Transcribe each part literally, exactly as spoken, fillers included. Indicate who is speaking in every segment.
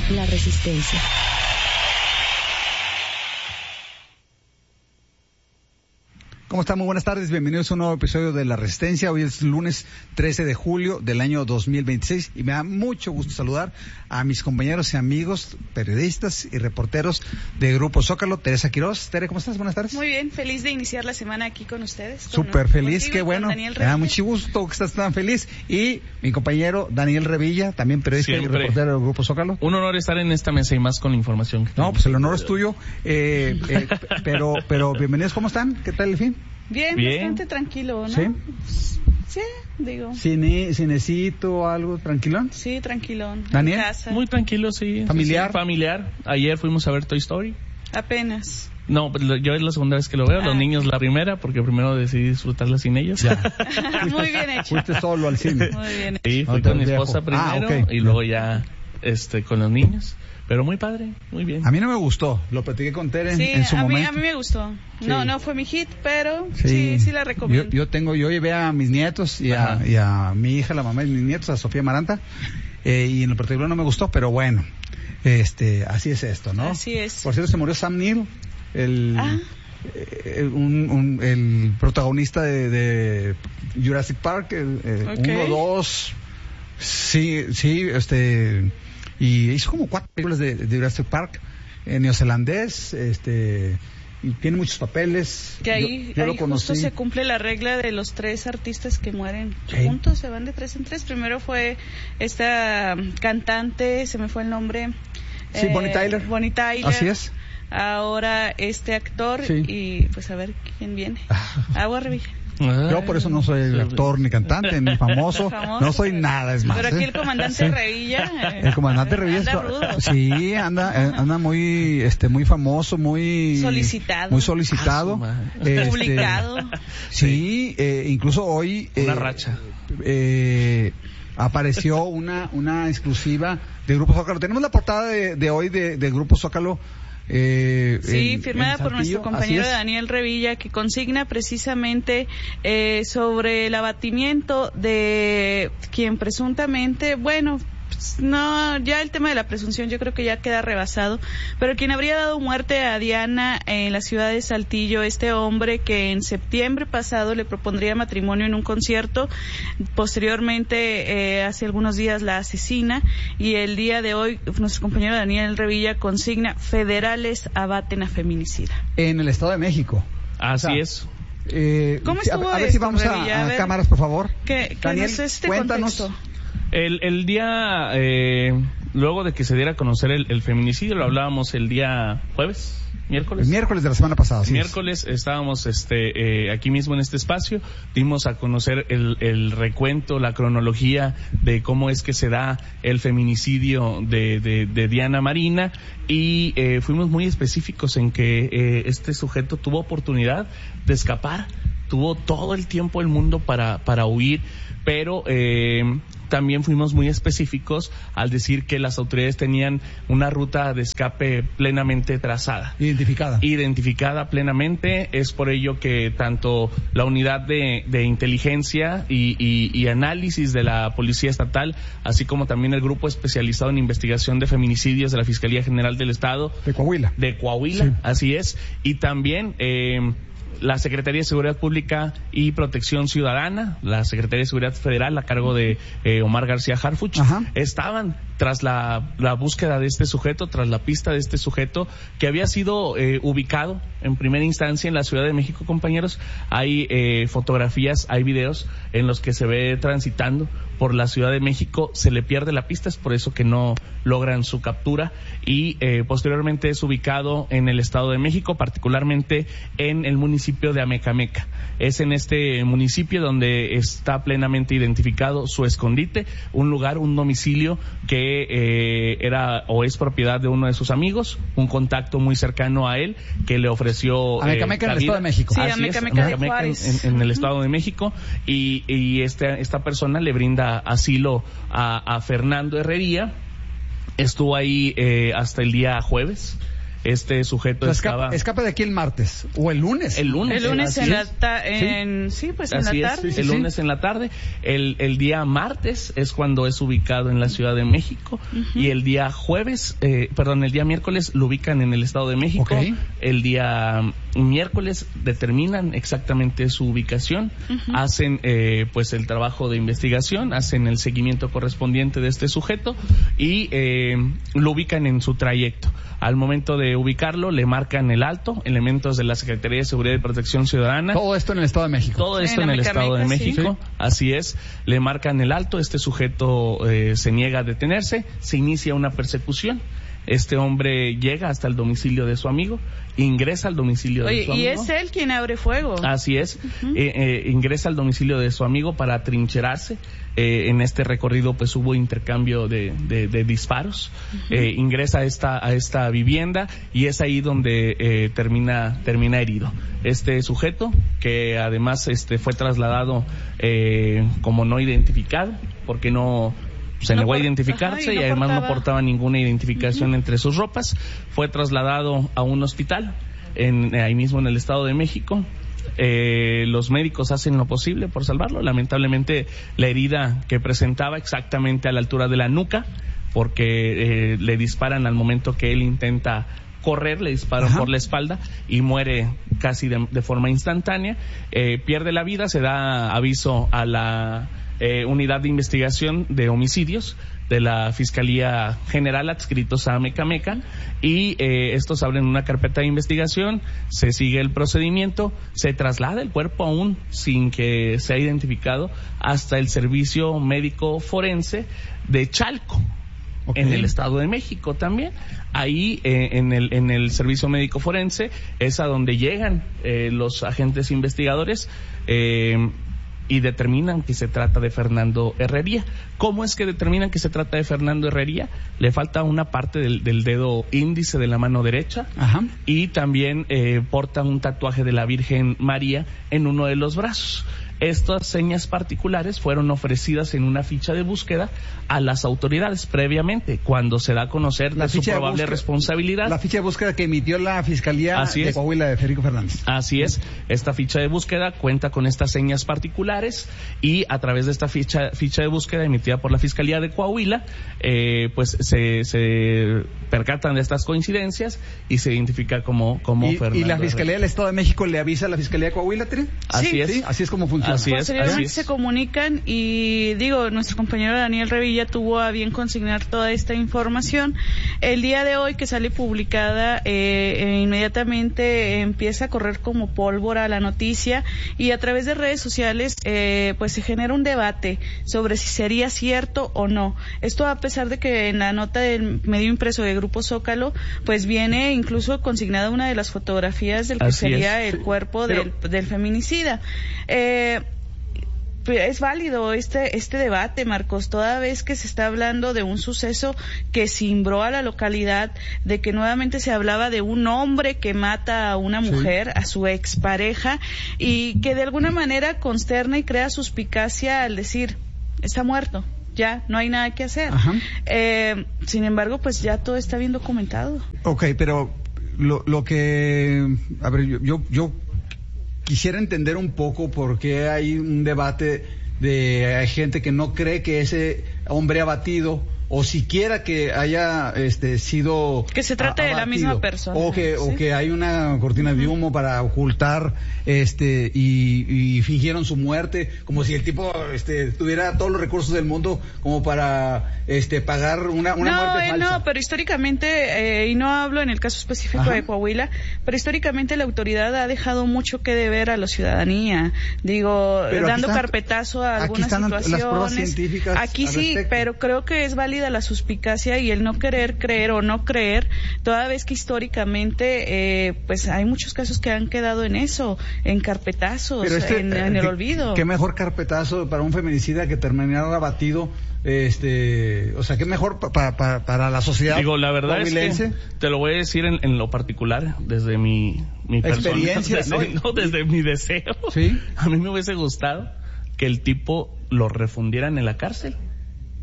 Speaker 1: La Resistencia.
Speaker 2: ¿Cómo están? Muy buenas tardes, bienvenidos a un nuevo episodio de La Resistencia. Hoy es lunes trece de julio del año dos mil veintiséis y me da mucho gusto saludar a mis compañeros y amigos, periodistas y reporteros de Grupo Zócalo. Teresa Quiroz. Tere, ¿cómo estás? Buenas tardes.
Speaker 3: Muy bien, feliz de iniciar la semana aquí con ustedes.
Speaker 2: Súper feliz, qué bueno. Me da mucho gusto que estás tan feliz. Y mi compañero Daniel Revilla, también periodista Siempre. y reportero del Grupo Zócalo.
Speaker 4: Un honor estar en esta mesa y más con la información. Que
Speaker 2: no, pues el honor es tuyo. Eh, eh, pero, pero bienvenidos, ¿cómo están? ¿Qué tal el fin?
Speaker 3: Bien, Bien, bastante tranquilo, ¿no?
Speaker 2: ¿Sí?
Speaker 3: Sí, digo.
Speaker 2: ¿Cine, cinecito, algo tranquilón?
Speaker 3: Sí, tranquilón.
Speaker 2: ¿Daniel?
Speaker 3: En casa.
Speaker 4: Muy tranquilo, sí.
Speaker 2: ¿Familiar?
Speaker 4: Sí, familiar. Ayer fuimos a ver Toy Story.
Speaker 3: Apenas.
Speaker 4: No, yo es la segunda vez que lo veo, ah. Los niños la primera, porque primero decidí disfrutarla sin ellos.
Speaker 2: Ya.
Speaker 3: Muy bien hecho.
Speaker 2: Fuiste solo al cine.
Speaker 3: Muy bien hecho.
Speaker 4: Sí, fui no con mi esposa primero ah, okay. y luego ya este con los niños. Pero muy padre, muy bien.
Speaker 2: A mí no me gustó, lo platiqué con Tere
Speaker 3: sí,
Speaker 2: en su
Speaker 3: a
Speaker 2: momento.
Speaker 3: Sí, a mí me gustó.
Speaker 2: Sí.
Speaker 3: No, no fue mi hit, pero
Speaker 2: sí,
Speaker 3: sí, sí la recomiendo.
Speaker 2: Yo, yo tengo, yo llevé a mis nietos y a, y a mi hija, la mamá de mis nietos, a Sofía Maranta, eh, y en lo particular no me gustó, pero bueno, este, así es esto, ¿no?
Speaker 3: Así es.
Speaker 2: Por cierto, se murió Sam Neill, el...
Speaker 3: Ah.
Speaker 2: El, un, un, el protagonista de, de Jurassic Park, el, el
Speaker 3: okay.
Speaker 2: uno, dos, sí, sí, este, y hizo como cuatro películas de, de Jurassic Park, en neozelandés, este, y tiene muchos papeles.
Speaker 3: Que ahí,
Speaker 2: yo, yo
Speaker 3: ahí
Speaker 2: lo conocí.
Speaker 3: Justo se cumple la regla de los tres artistas que mueren
Speaker 2: sí.
Speaker 3: juntos, se van de tres en tres. Primero fue esta cantante, se me fue el nombre.
Speaker 2: Sí, eh, Bonnie Tyler.
Speaker 3: Bonnie Tyler.
Speaker 2: Así es.
Speaker 3: Ahora este actor
Speaker 2: sí.
Speaker 3: y pues a ver quién viene. Agua Revilla.
Speaker 2: Yo por eso no soy el actor ni cantante ni famoso, famoso no soy pero, nada, es más.
Speaker 3: Pero aquí
Speaker 2: ¿eh?
Speaker 3: el comandante sí. Revilla. Eh,
Speaker 2: el comandante Revilla
Speaker 3: anda rudo.
Speaker 2: Sí, anda anda muy este muy famoso, muy
Speaker 3: solicitado.
Speaker 2: Muy solicitado,
Speaker 4: ah,
Speaker 2: este,
Speaker 3: publicado.
Speaker 2: Sí, eh, incluso hoy
Speaker 4: una
Speaker 2: eh,
Speaker 4: racha.
Speaker 2: Eh, apareció una una exclusiva de Grupo Zócalo. Tenemos la portada de, de hoy de, de Grupo Zócalo. Eh,
Speaker 3: sí,
Speaker 2: en,
Speaker 3: firmada
Speaker 2: en
Speaker 3: por nuestro compañero Daniel Revilla, que consigna precisamente eh, sobre el abatimiento de quien presuntamente, bueno, pues no, ya el tema de la presunción yo creo que ya queda rebasado, pero quien habría dado muerte a Diana en la ciudad de Saltillo, este hombre que en septiembre pasado le propondría matrimonio en un concierto, posteriormente eh, hace algunos días la asesina, y el día de hoy nuestro compañero Daniel Revilla consigna: federales abaten a feminicida.
Speaker 2: En el Estado de México.
Speaker 4: Así
Speaker 2: o sea,
Speaker 4: es.
Speaker 2: Eh,
Speaker 3: ¿Cómo estuvo
Speaker 2: a, a ver
Speaker 3: esto,
Speaker 2: si vamos
Speaker 3: Revilla?
Speaker 2: a, a,
Speaker 3: a ver,
Speaker 2: cámaras, por favor.
Speaker 3: Que, que
Speaker 2: Daniel,
Speaker 3: nos este
Speaker 2: cuéntanos.
Speaker 3: Contexto.
Speaker 4: El, el día, eh, luego de que se diera a conocer el, el feminicidio, lo hablábamos el día jueves, miércoles.
Speaker 2: El miércoles de la semana pasada, sí.
Speaker 4: Miércoles es. estábamos este, eh, aquí mismo en este espacio, dimos a conocer el, el recuento, la cronología de cómo es que se da el feminicidio de, de, de Diana Marina, y eh, fuimos muy específicos en que eh, este sujeto tuvo oportunidad de escapar, tuvo todo el tiempo del mundo para, para huir, pero eh, también fuimos muy específicos al decir que las autoridades tenían una ruta de escape plenamente trazada.
Speaker 2: Identificada.
Speaker 4: Identificada plenamente. Es por ello que tanto la unidad de, de inteligencia y, y, y análisis de la Policía Estatal, así como también el grupo especializado en investigación de feminicidios de la Fiscalía General del Estado.
Speaker 2: De Coahuila.
Speaker 4: De Coahuila, sí. Así es. Y también... Eh, la Secretaría de Seguridad Pública y Protección Ciudadana, la Secretaría de Seguridad Federal a cargo de eh, Omar García Harfuch, Ajá. estaban tras la, la búsqueda de este sujeto, tras la pista de este sujeto que había sido eh, ubicado en primera instancia en la Ciudad de México, compañeros. Hay eh, fotografías, hay videos en los que se ve transitando por la Ciudad de México, se le pierde la pista, es por eso que no logran su captura, y eh, posteriormente es ubicado en el Estado de México, particularmente en el municipio de Amecameca. Es en este municipio donde está plenamente identificado su escondite, un lugar, un domicilio que eh, era o es propiedad de uno de sus amigos, un contacto muy cercano a él que le ofreció
Speaker 2: Amecameca eh, en el Estado de México.
Speaker 3: Sí,
Speaker 4: Así
Speaker 3: Amecameca
Speaker 4: es,
Speaker 3: de Juárez.
Speaker 4: en, en el Estado de México, y, y este, esta persona le brinda asilo a, a Fernando Herrería. Estuvo ahí eh, hasta el día jueves. Este sujeto
Speaker 2: Entonces,
Speaker 4: estaba...
Speaker 2: Escapa, escapa de aquí el martes, o el lunes.
Speaker 4: El lunes.
Speaker 3: El lunes en la, ta en,
Speaker 4: ¿Sí?
Speaker 3: sí, pues
Speaker 4: Así
Speaker 3: en la
Speaker 4: es,
Speaker 3: tarde.
Speaker 4: sí, sí, el lunes sí. en la tarde. El, el día martes es cuando es ubicado en la Ciudad de México. Uh-huh. Y el día jueves, eh, perdón, el día miércoles lo ubican en el Estado de México.
Speaker 2: Okay.
Speaker 4: El día miércoles determinan exactamente su ubicación. Uh-huh. Hacen eh, pues el trabajo de investigación, hacen el seguimiento correspondiente de este sujeto y eh, lo ubican en su trayecto. Al momento de ubicarlo, le marcan el alto, elementos de la Secretaría de Seguridad y Protección Ciudadana.
Speaker 2: Todo esto en el Estado de México.
Speaker 4: Todo esto en, en el Estado de México, sí. Así es. Le marcan el alto, este sujeto eh, se niega a detenerse, se inicia una persecución. Este hombre llega hasta el domicilio de su amigo, ingresa al domicilio
Speaker 3: Oye,
Speaker 4: de su
Speaker 3: amigo.
Speaker 4: amigo.
Speaker 3: Y es él quien abre fuego.
Speaker 4: Así es. Uh-huh. eh, eh, ingresa al domicilio de su amigo para atrincherarse. Eh, en este recorrido pues hubo intercambio de, de, de disparos. Uh-huh. eh, ingresa a esta, a esta vivienda y es ahí donde eh, termina, termina herido. Este sujeto, que además este, fue trasladado eh, como no identificado, porque no... se negó a identificarse. Ajá, y, no y además portaba. no portaba ninguna identificación uh-huh. entre sus ropas. Fue trasladado a un hospital en, ahí mismo en el Estado de México. Eh, los médicos hacen lo posible por salvarlo. Lamentablemente la herida que presentaba exactamente a la altura de la nuca, porque eh, le disparan al momento que él intenta correr, le disparan Ajá. por la espalda y muere casi de, de forma instantánea. Eh, pierde la vida, se da aviso a la Eh, unidad de investigación de homicidios de la Fiscalía General, adscritos a Mecameca, y eh, estos abren una carpeta de investigación, se sigue el procedimiento, se traslada el cuerpo aún sin que sea identificado hasta el Servicio Médico Forense de Chalco. Okay. En el Estado de México también. Ahí eh, en el en el Servicio Médico Forense es a donde llegan eh, los agentes investigadores eh, y determinan que se trata de Fernando Herrería. ¿Cómo es que determinan que se trata de Fernando Herrería? Le falta una parte del, del dedo índice de la mano derecha. Ajá. Y también eh, porta un tatuaje de la Virgen María en uno de los brazos. Estas señas particulares fueron ofrecidas en una ficha de búsqueda a las autoridades previamente, cuando se da a conocer la de su probable de responsabilidad.
Speaker 2: La ficha de búsqueda que emitió la Fiscalía Así de es. Coahuila de Federico Fernández.
Speaker 4: Así es. Esta ficha de búsqueda cuenta con estas señas particulares y a través de esta ficha ficha de búsqueda emitida por la Fiscalía de Coahuila, eh, pues se, se percatan de estas coincidencias y se identifica como, como
Speaker 2: ¿Y,
Speaker 4: Fernando
Speaker 2: ¿Y la Fiscalía del Estado de México le avisa a la Fiscalía de Coahuila, Tri?
Speaker 4: Así
Speaker 3: sí,
Speaker 4: es.
Speaker 2: ¿Sí? Así es como funciona.
Speaker 4: Así es,
Speaker 3: Posteriormente
Speaker 4: así es.
Speaker 3: se comunican y digo, nuestro compañero Daniel Revilla tuvo a bien consignar toda esta información. El día de hoy que sale publicada, eh, eh, inmediatamente empieza a correr como pólvora la noticia y a través de redes sociales eh, pues se genera un debate sobre si sería cierto o no. Esto a pesar de que en la nota del medio impreso de Grupo Zócalo pues viene incluso consignada una de las fotografías del que
Speaker 4: así
Speaker 3: sería
Speaker 4: es.
Speaker 3: el cuerpo
Speaker 4: Pero...
Speaker 3: del, del feminicida. Eh, es válido este este debate, Marcos, toda vez que se está hablando de un suceso que cimbró a la localidad, de que nuevamente se hablaba de un hombre que mata a una mujer, sí. a su expareja, y que de alguna manera consterna y crea suspicacia al decir, está muerto, ya, no hay nada que hacer. Eh, sin embargo, pues ya todo está bien documentado.
Speaker 2: Ok, pero lo, lo que... A ver, yo... yo, yo... quisiera entender un poco por qué hay un debate de hay gente que no cree que ese hombre abatido o siquiera que haya este sido
Speaker 3: que se trate abatido, de la misma persona
Speaker 2: o que
Speaker 3: ¿sí?
Speaker 2: o que hay una cortina uh-huh. de humo para ocultar este y, y fingieron su muerte como si el tipo este tuviera todos los recursos del mundo como para este pagar una, una
Speaker 3: no,
Speaker 2: muerte
Speaker 3: eh,
Speaker 2: falsa.
Speaker 3: No, pero históricamente eh, y no hablo en el caso específico Ajá. de Coahuila, pero históricamente la autoridad ha dejado mucho que deber a la ciudadanía. Digo, pero dando están, carpetazo a algunas
Speaker 2: aquí están
Speaker 3: situaciones.
Speaker 2: Las pruebas científicas
Speaker 3: aquí sí,
Speaker 2: respecto.
Speaker 3: Pero creo que es válida la suspicacia y el no querer creer o no creer, toda vez que históricamente eh, pues hay muchos casos que han quedado en eso, en carpetazos, este, en, en el
Speaker 2: ¿qué,
Speaker 3: olvido.
Speaker 2: Qué mejor carpetazo para un feminicida que terminar abatido, este, o sea, qué mejor pa, pa, pa, para la sociedad.
Speaker 4: Digo, la verdad es que te lo voy a decir en, en lo particular, desde mi, mi
Speaker 2: experiencia,
Speaker 4: persona, desde, ¿no? no, desde mi deseo.
Speaker 2: ¿Sí?
Speaker 4: A mí me hubiese gustado que el tipo lo refundieran en la cárcel.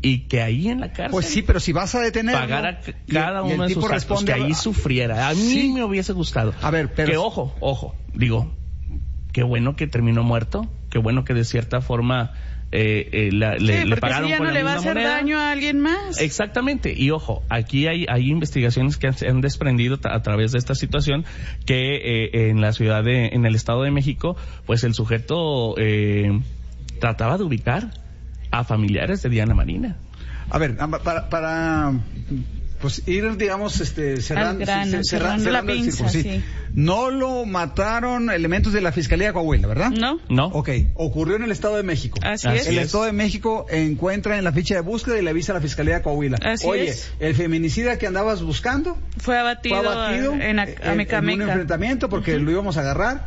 Speaker 4: y que ahí en la cárcel...
Speaker 2: Pues sí, pero si vas a detenerlo...
Speaker 4: Pagar a cada
Speaker 2: y,
Speaker 4: uno
Speaker 2: y
Speaker 4: de sus actos, que ahí a... sufriera. A mí sí. me hubiese gustado.
Speaker 2: A ver, pero...
Speaker 4: Que ojo, ojo, digo, qué bueno que terminó muerto, qué bueno que de cierta forma... Eh, eh, la,
Speaker 3: sí,
Speaker 4: le, le pagaron
Speaker 3: si ya
Speaker 4: con
Speaker 3: no
Speaker 4: la
Speaker 3: le va a hacer
Speaker 4: moneda.
Speaker 3: daño a alguien más.
Speaker 4: Exactamente, y ojo, aquí hay, hay investigaciones que se han desprendido a través de esta situación que eh, en la ciudad de, en el Estado de México, pues el sujeto eh, trataba de ubicar a familiares de Diana Marina.
Speaker 2: A ver, para, para pues ir, digamos, este, cerrando,
Speaker 3: grano,
Speaker 2: cerrando,
Speaker 3: cerrando la
Speaker 2: cerrando
Speaker 3: pinza,
Speaker 2: sí.
Speaker 3: sí.
Speaker 2: No lo mataron elementos de la Fiscalía de Coahuila, ¿verdad?
Speaker 3: No.
Speaker 4: No.
Speaker 2: Ok, ocurrió en el Estado de México.
Speaker 3: Así,
Speaker 4: Así
Speaker 3: es.
Speaker 2: El
Speaker 4: es.
Speaker 2: Estado de México encuentra en la ficha de búsqueda y le avisa a la Fiscalía de Coahuila.
Speaker 3: Así
Speaker 2: Oye,
Speaker 3: es.
Speaker 2: el feminicida que andabas buscando
Speaker 3: Fue abatido,
Speaker 2: fue abatido
Speaker 3: en, a,
Speaker 2: en, en un enfrentamiento porque uh-huh. lo íbamos a agarrar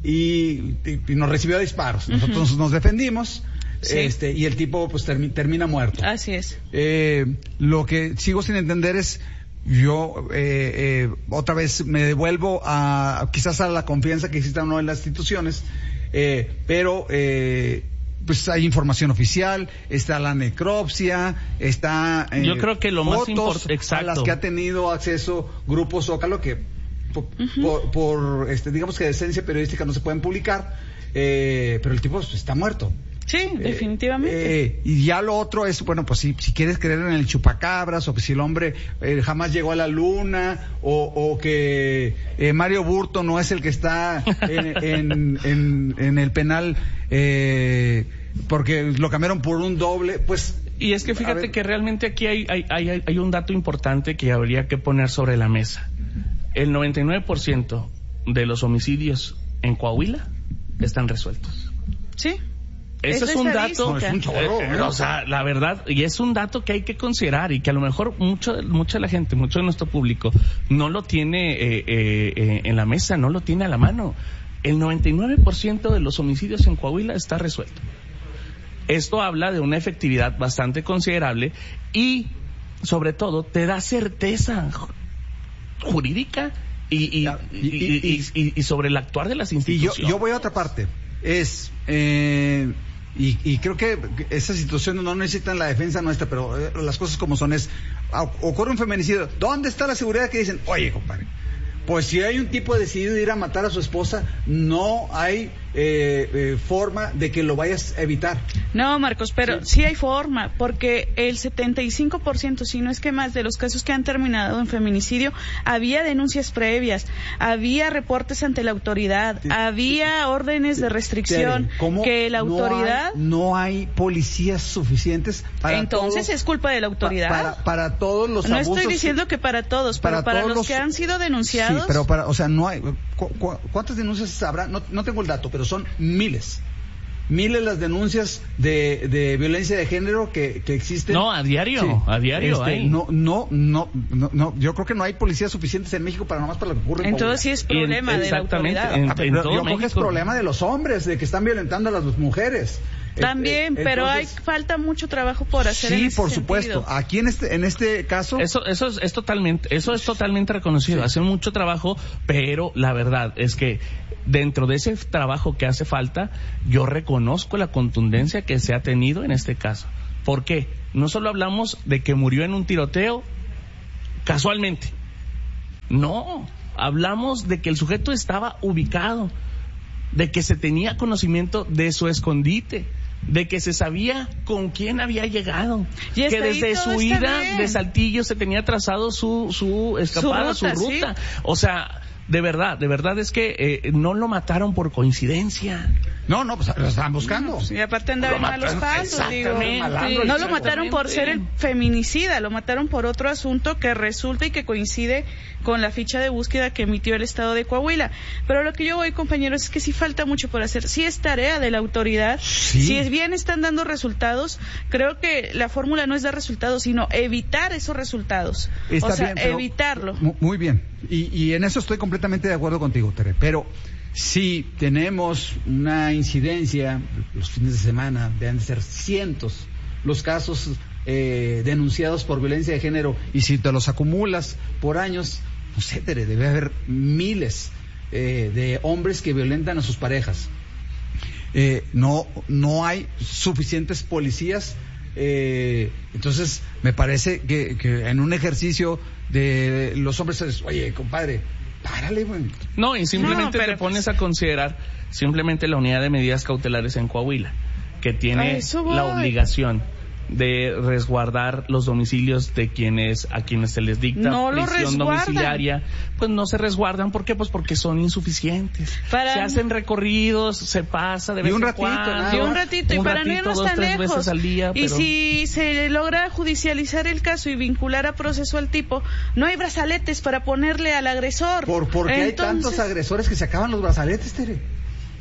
Speaker 2: y, y, y nos recibió disparos. Nosotros uh-huh. nos defendimos. Sí. Este, y el tipo pues termi- termina muerto.
Speaker 3: Así es.
Speaker 2: Eh, lo que sigo sin entender es, yo eh, eh, otra vez me devuelvo a quizás a la confianza que exista o no en las instituciones, eh, pero eh, pues hay información oficial, está la necropsia, está eh,
Speaker 4: yo creo que lo
Speaker 2: fotos
Speaker 4: más importante, exacto,
Speaker 2: a las que ha tenido acceso Grupo Zócalo que por, uh-huh. por, por este digamos que decencia periodística no se pueden publicar, eh, pero el tipo pues, está muerto.
Speaker 3: Sí, definitivamente.
Speaker 2: Eh, eh, y ya lo otro es, bueno, pues si, si quieres creer en el chupacabras, o que si el hombre eh, jamás llegó a la luna, o, o que eh, Mario Burto no es el que está en, en, en, en el penal eh, porque lo cambiaron por un doble, pues...
Speaker 4: Y es que fíjate que realmente aquí hay, hay, hay, hay un dato importante que habría que poner sobre la mesa. El noventa y nueve por ciento de los homicidios en Coahuila están resueltos.
Speaker 3: Sí.
Speaker 4: Ese es un dato,
Speaker 2: no, es un chorro,
Speaker 4: eh, eh, o sea, la verdad, y es un dato que hay que considerar y que a lo mejor mucho, mucha de la gente, mucho de nuestro público no lo tiene eh, eh, eh, en la mesa, no lo tiene a la mano. El noventa y nueve por ciento de los homicidios en Coahuila está resuelto. Esto habla de una efectividad bastante considerable y, sobre todo, te da certeza jurídica y, y, y, y, y, y sobre el actuar de las instituciones.
Speaker 2: Y yo, yo voy a otra parte. Es... Eh... Y, y creo que esas situaciones no necesitan la defensa nuestra, pero eh, las cosas como son es, ocurre un feminicidio, ¿dónde está la seguridad que dicen, oye compadre, pues si hay un tipo decidido ir a matar a su esposa, no hay eh, eh, forma de que lo vayas a evitar?
Speaker 3: No, Marcos, pero sí. sí hay forma, porque el setenta y cinco por ciento, si no es que más, de los casos que han terminado en feminicidio, había denuncias previas, había reportes ante la autoridad, sí, había sí. órdenes de restricción,
Speaker 2: ¿Cómo
Speaker 3: que la autoridad...
Speaker 2: No hay, no hay policías suficientes para
Speaker 3: Entonces
Speaker 2: todos,
Speaker 3: es culpa de la autoridad.
Speaker 2: Pa, para, para todos los
Speaker 3: No
Speaker 2: abusos,
Speaker 3: estoy diciendo que para todos, pero para, para los, los que han sido denunciados...
Speaker 2: Sí, pero para, o sea, no hay... ¿cu, cu, ¿Cuántas denuncias habrá? No, no tengo el dato, pero son miles. Miles las denuncias de, de violencia de género que, que existen.
Speaker 4: No, a diario, sí. a diario
Speaker 2: este,
Speaker 4: hay.
Speaker 2: No, no, no, no, no, yo creo que no hay policías suficientes en México para nomás para lo que ocurre en
Speaker 3: Entonces sí es problema
Speaker 4: en,
Speaker 3: de la autoridad.
Speaker 4: En,
Speaker 2: ah, pero,
Speaker 4: en todo
Speaker 2: yo creo que es problema de los hombres, de que están violentando a las mujeres.
Speaker 3: También,
Speaker 2: eh,
Speaker 3: pero
Speaker 2: entonces,
Speaker 3: hay falta mucho trabajo por hacer.
Speaker 2: Sí,
Speaker 3: en ese
Speaker 2: por
Speaker 3: sentido.
Speaker 2: supuesto. Aquí en este en este caso,
Speaker 4: eso eso es, es totalmente eso es totalmente reconocido. Sí. Hacen mucho trabajo, pero la verdad es que dentro de ese trabajo que hace falta, yo reconozco la contundencia que se ha tenido en este caso. ¿Por qué? No solo hablamos de que murió en un tiroteo casualmente. No, hablamos de que el sujeto estaba ubicado, de que se tenía conocimiento de su escondite, de que se sabía con quién había llegado, que desde su ida de Saltillo se tenía trazado su su escapada, su ruta, su ruta. ¿Sí? O sea, de verdad, de verdad es que eh, no lo mataron por coincidencia.
Speaker 2: No, no, pues lo estaban buscando.
Speaker 3: No, y aparte andaba en malos pasos, digo.
Speaker 2: Malandro,
Speaker 3: no lo mataron por ser el feminicida, lo mataron por otro asunto que resulta y que coincide con la ficha de búsqueda que emitió el Estado de Coahuila. Pero lo que yo voy, compañeros, es que sí falta mucho por hacer. Sí es tarea de la autoridad.
Speaker 2: Sí.
Speaker 3: Si es bien están dando resultados, creo que la fórmula no es dar resultados, sino evitar esos resultados.
Speaker 2: Está
Speaker 3: o sea,
Speaker 2: bien, pero,
Speaker 3: evitarlo.
Speaker 2: Muy bien. Y, y en eso estoy completamente de acuerdo contigo, Tere. Pero si tenemos una incidencia, los fines de semana deben de ser cientos los casos eh, denunciados por violencia de género, y si te los acumulas por años, no sé, Tere, debe haber miles eh, de hombres que violentan a sus parejas. Eh, no, no hay suficientes policías Eh, entonces, me parece que, que en un ejercicio de los hombres, es, oye, compadre, párale, güey.
Speaker 4: No, y simplemente
Speaker 3: no,
Speaker 4: te pones a considerar simplemente la unidad de medidas cautelares en Coahuila, que tiene la obligación de resguardar los domicilios de quienes a quienes se les dicta
Speaker 3: no
Speaker 4: prisión domiciliaria, pues no se resguardan. ¿Por qué? Pues porque son insuficientes. Para... Se hacen recorridos, se pasa de vez
Speaker 2: y un
Speaker 4: en
Speaker 2: ratito,
Speaker 4: cuando.
Speaker 2: nada.
Speaker 3: Y un ratito,
Speaker 4: un
Speaker 3: y para
Speaker 4: ratito,
Speaker 3: no irnos
Speaker 4: dos,
Speaker 3: tan
Speaker 4: tres
Speaker 3: lejos.
Speaker 4: Veces al día,
Speaker 3: y
Speaker 4: pero...
Speaker 3: si se logra judicializar el caso y vincular a proceso al tipo, no hay brazaletes para ponerle al agresor.
Speaker 2: ¿Por, ¿por qué Entonces... hay tantos agresores que se acaban los brazaletes, Tere?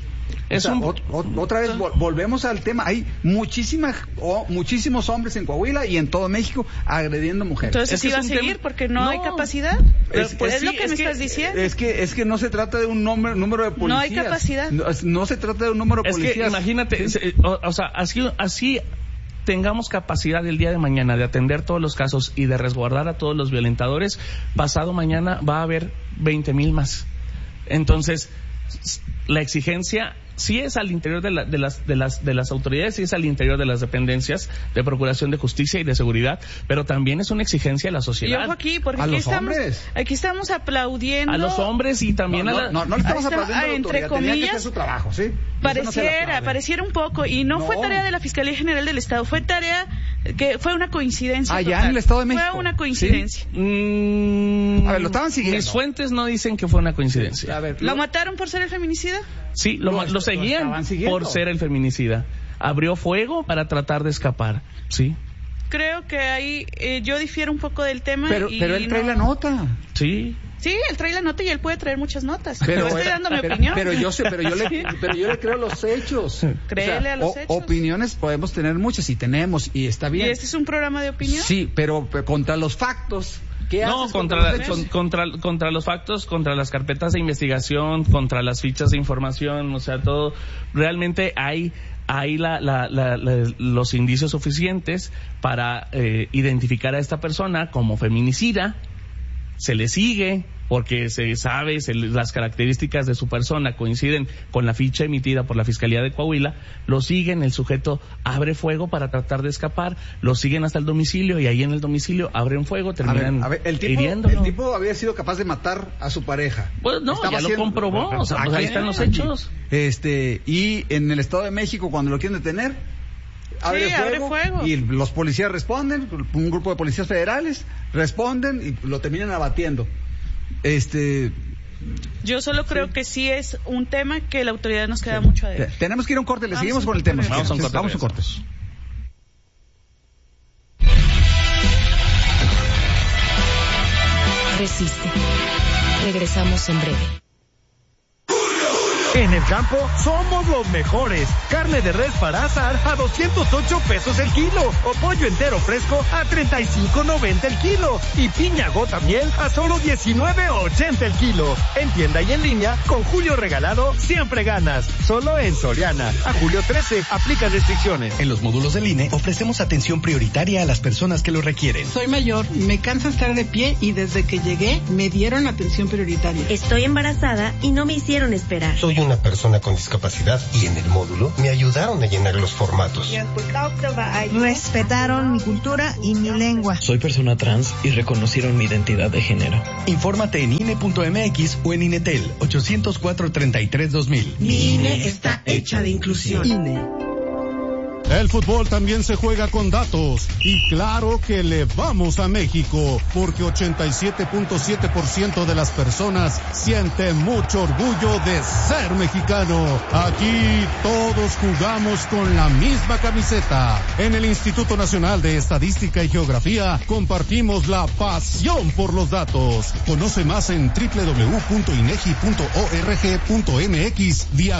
Speaker 2: Es o sea, un... o, o, otra vez vol- volvemos al tema. Hay muchísimas o, muchísimos hombres en Coahuila y en todo México agrediendo mujeres.
Speaker 3: Entonces sí va a seguir tema... porque no, no hay capacidad. Es, pues, es sí, lo que es me que, estás diciendo.
Speaker 2: Es que es que no se trata de un número, número de policías.
Speaker 3: No hay capacidad.
Speaker 2: No, no se trata de un número de
Speaker 4: es
Speaker 2: policías.
Speaker 4: Que, imagínate, ¿sí? o, o sea, así así tengamos capacidad el día de mañana de atender todos los casos y de resguardar a todos los violentadores, pasado mañana va a haber veinte mil más. Entonces, la exigencia sí es al interior de, la, de las de las de las autoridades, sí es al interior de las dependencias de procuración de justicia y de seguridad, pero también es una exigencia de la sociedad.
Speaker 3: Y ojo aquí, porque
Speaker 2: a
Speaker 3: aquí
Speaker 2: los
Speaker 3: estamos
Speaker 2: hombres.
Speaker 3: aquí estamos aplaudiendo
Speaker 4: a los hombres y también
Speaker 2: no,
Speaker 4: a la...
Speaker 2: no, no, no le estamos
Speaker 3: está,
Speaker 2: aplaudiendo a la
Speaker 3: entre
Speaker 2: autoridad, tenía que hacer
Speaker 3: comillas,
Speaker 2: su trabajo, ¿sí?
Speaker 3: Pareciera, no pareciera un poco, y no, no fue tarea de la Fiscalía General del Estado, fue tarea que fue una coincidencia.
Speaker 2: Allá
Speaker 3: total.
Speaker 2: en el Estado de México.
Speaker 3: Fue una coincidencia.
Speaker 2: ¿Sí?
Speaker 4: Mm,
Speaker 2: a ver, lo estaban siguiendo.
Speaker 4: Mis fuentes no dicen que fue una coincidencia.
Speaker 2: A ver,
Speaker 3: ¿Lo
Speaker 2: lo...
Speaker 3: mataron por ser el feminicida?
Speaker 4: Sí, lo, lo, lo seguían lo por ser el feminicida. Abrió fuego para tratar de escapar, ¿sí?
Speaker 3: Creo que ahí eh, yo difiero un poco del tema.
Speaker 2: Pero,
Speaker 3: y
Speaker 2: pero él trae
Speaker 3: no...
Speaker 2: la nota.
Speaker 4: Sí.
Speaker 3: Sí, él trae la nota y él puede traer muchas notas.
Speaker 2: Pero
Speaker 3: yo estoy dando mi
Speaker 2: pero,
Speaker 3: opinión.
Speaker 2: Pero yo sé, pero yo le, pero yo le creo los hechos.
Speaker 3: Créele o sea, a los
Speaker 2: o,
Speaker 3: hechos.
Speaker 2: Opiniones podemos tener muchas y tenemos y está bien.
Speaker 3: ¿Y este es un programa de opinión?
Speaker 2: Sí, pero, pero contra los factos. ¿Qué
Speaker 4: no,
Speaker 2: haces
Speaker 4: contra,
Speaker 2: contra,
Speaker 4: la,
Speaker 2: los
Speaker 4: con, contra, contra los factos, contra las carpetas de investigación, contra las fichas de información, o sea, todo. Realmente hay hay la, la, la, la, los indicios suficientes para eh, identificar a esta persona como feminicida. Se le sigue porque se sabe, se, las características de su persona coinciden con la ficha emitida por la Fiscalía de Coahuila, lo siguen, el sujeto abre fuego para tratar de escapar, lo siguen hasta el domicilio y ahí en el domicilio abren fuego, terminan
Speaker 2: a ver, a ver, el tipo,
Speaker 4: hiriéndolo.
Speaker 2: El tipo había sido capaz de matar a su pareja.
Speaker 4: Pues no,
Speaker 2: Estaba
Speaker 4: ya
Speaker 2: haciendo...
Speaker 4: lo comprobó, o sea, pues ahí están los hechos.
Speaker 2: Este, y en el Estado de México, cuando lo quieren detener, Abre,
Speaker 3: sí,
Speaker 2: fuego,
Speaker 3: abre fuego
Speaker 2: y los policías responden, un grupo de policías federales responden y lo terminan abatiendo. Este,
Speaker 3: yo solo creo
Speaker 2: sí.
Speaker 3: que sí es un tema que la autoridad nos queda sí. mucho a deber.
Speaker 2: Tenemos que ir a un corte, le
Speaker 3: Vamos
Speaker 2: seguimos con el tema.
Speaker 4: Vamos a un corte.
Speaker 2: Vamos a un corte.
Speaker 1: Resiste. Regresamos en breve.
Speaker 5: En el campo somos los mejores. Carne de res para asar a doscientos ocho pesos el kilo. O pollo entero fresco a treinta y cinco noventa el kilo. Y piña gota miel a solo diecinueve ochenta el kilo. En tienda y en línea, con Julio Regalado, siempre ganas. Solo en Soriana. A julio trece, aplica restricciones.
Speaker 6: En los módulos del I N E ofrecemos atención prioritaria a las personas que lo requieren.
Speaker 7: Soy mayor, me cansa estar de pie y desde que llegué me dieron atención prioritaria.
Speaker 8: Estoy embarazada y no me hicieron esperar.
Speaker 9: Soy una persona con discapacidad y en el módulo me ayudaron a llenar los formatos.
Speaker 10: Respetaron mi cultura y mi lengua.
Speaker 11: Soy persona trans y reconocieron mi identidad de género.
Speaker 6: Infórmate en I N E punto M X o en INETEL ochocientos cuatro treinta y tres dos mil.
Speaker 10: Mi I N E está hecha de inclusión. I N E.
Speaker 12: El fútbol también se juega con datos y claro que le vamos a México porque ochenta y siete punto siete por ciento de las personas siente mucho orgullo de ser mexicano. Aquí todos jugamos con la misma camiseta. En el Instituto Nacional de Estadística y Geografía compartimos la pasión por los datos. Conoce más en doble u doble u doble u punto inegi punto org punto m x.